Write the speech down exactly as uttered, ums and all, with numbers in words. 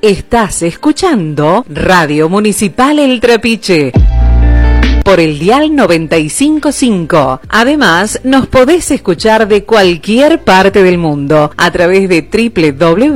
Estás escuchando Radio Municipal El Trapiche por el dial noventa y cinco punto cinco. Además, nos podés escuchar de cualquier parte del mundo a través de doble u doble u doble u